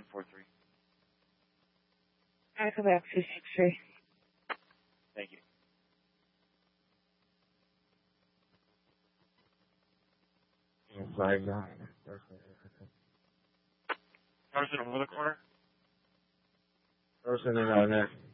143. I come back 263. Thank you. Person over the corner? Person in our next.